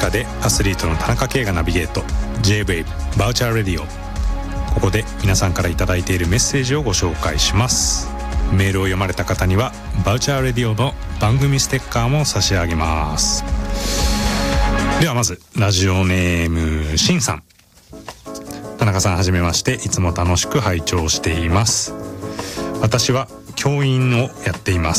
中でアスリートの田中圭がナビゲート J-Wave バウチャーレディオ。ここで皆さんからいただいているメッセージをご紹介します。メールを読まれた方にはバウチャーレディオの番組ステッカーも差し上げます。ではまずラジオネームしんさん。田中さんはじめまして。いつも楽しく拝聴しています。私は教員をやっています。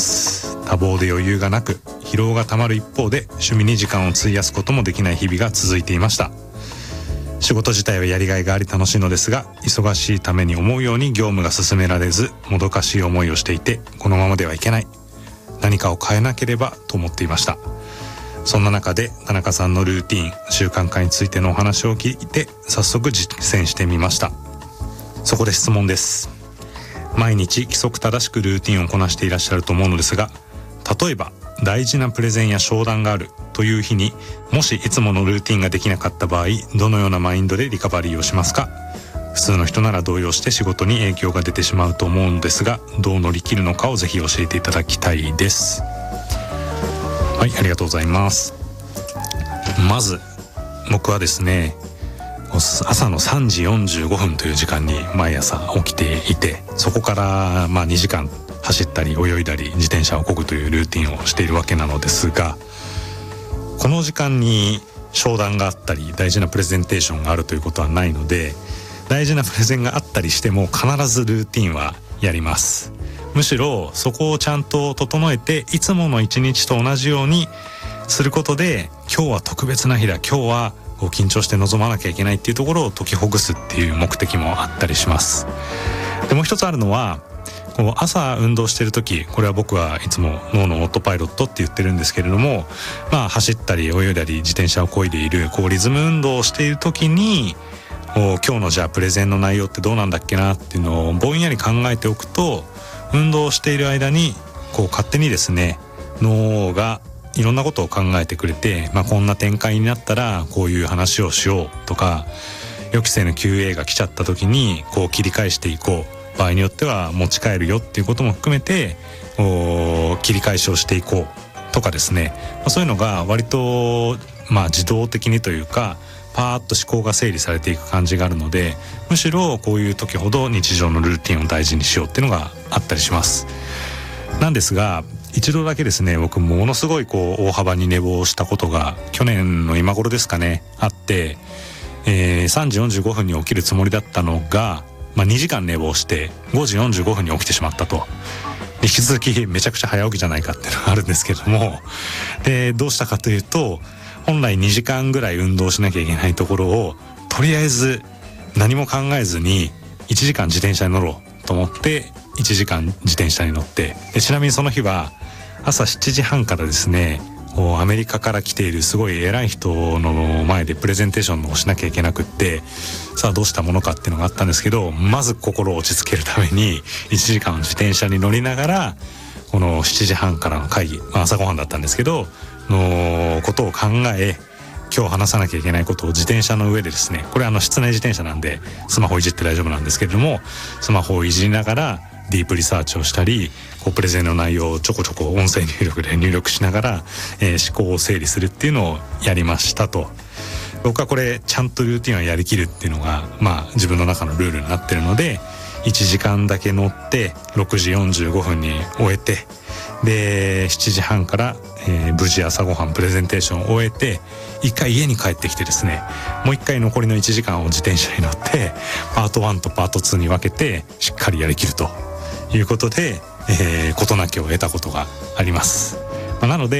多忙で余裕がなく疲労がたまる一方で趣味に時間を費やすこともできない日々が続いていました。仕事自体はやりがいがあり楽しいのですが、忙しいために思うように業務が進められずもどかしい思いをしていて、このままではいけない、何かを変えなければと思っていました。そんな中で田中さんのルーティン、習慣化についてのお話を聞いて早速実践してみました。そこで質問です。毎日規則正しくルーティンをこなしていらっしゃると思うのですが、例えば大事なプレゼンや商談があるという日に、もしいつものルーティンができなかった場合、どのようなマインドでリカバリーをしますか？普通の人なら動揺して仕事に影響が出てしまうと思うのですが、どう乗り切るのかをぜひ教えていただきたいです。はい、ありがとうございます。まず僕はですね、朝の3時45分という時間に毎朝起きていて、そこから2時間走ったり泳いだり自転車を漕ぐというルーティンをしているわけなのですが、この時間に商談があったり大事なプレゼンテーションがあるということはないので、大事なプレゼンがあったりしても必ずルーティンはやります。むしろそこをちゃんと整えて、いつもの一日と同じようにすることで、今日は特別な日だ、今日は緊張して臨まなきゃいけないっていうところを解きほぐすっていう目的もあったりします。でもう一つあるのは、朝運動してる時、これは僕はいつも脳のオートパイロットって言ってるんですけれども、走ったり泳いだり自転車を漕いでいるリズム運動をしている時に、今日のじゃあプレゼンの内容ってどうなんだっけなっていうのをぼんやり考えておくと、運動をしている間に勝手にですね、脳がいろんなことを考えてくれて、こんな展開になったらこういう話をしようとか、予期せぬ QA が来ちゃった時に切り返していこう、場合によっては持ち帰るよっていうことも含めて切り返しをしていこうとかですね、そういうのが割と自動的にというか、パーッと思考が整理されていく感じがあるので、むしろこういう時ほど日常のルーティンを大事にしようっていうのがあったりします。なんですが、一度だけですね、僕ものすごい大幅に寝坊したことが去年の今頃ですかね、あって、3時45分に起きるつもりだったのが、2時間寝坊して5時45分に起きてしまったと。引き続きめちゃくちゃ早起きじゃないかっていうのがあるんですけども、でどうしたかというと、本来2時間ぐらい運動しなきゃいけないところを、とりあえず何も考えずに1時間自転車に乗ろうと思って1時間自転車に乗って、ちなみにその日は朝7時半からですね、アメリカから来ているすごい偉い人の前でプレゼンテーションをしなきゃいけなくって、さあどうしたものかっていうのがあったんですけど、まず心を落ち着けるために1時間自転車に乗りながら、この7時半からの会議、朝ごはんだったんですけどのことを考え、今日話さなきゃいけないことを自転車の上でですね、これ室内自転車なんでスマホいじって大丈夫なんですけれども、スマホをいじりながらディープリサーチをしたり、プレゼンの内容をちょこちょこ音声入力で入力しながら、思考を整理するっていうのをやりましたと。僕はこれちゃんとルーティンをやりきるっていうのが自分の中のルールになってるので、1時間だけ乗って6時45分に終えて、で7時半から、無事朝ごはんプレゼンテーションを終えて、一回家に帰ってきてですね、もう一回残りの1時間を自転車に乗ってパート1とパート2に分けてしっかりやりきるということで、事なきを得たことがあります。なので